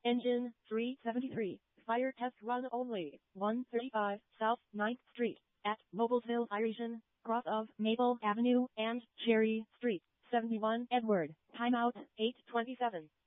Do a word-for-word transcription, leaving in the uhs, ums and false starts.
Engine three seventy-three. Fire test run only. one thirty-five South ninth Street at Noblesville, Iresian, cross of Maple Avenue and Cherry Street. seventy-one Edward. Timeout eight twenty-seven.